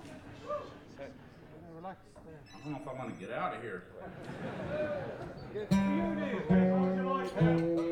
Relax. I don't know if I'm going to get out of here. Good for you, dude. How would you like that?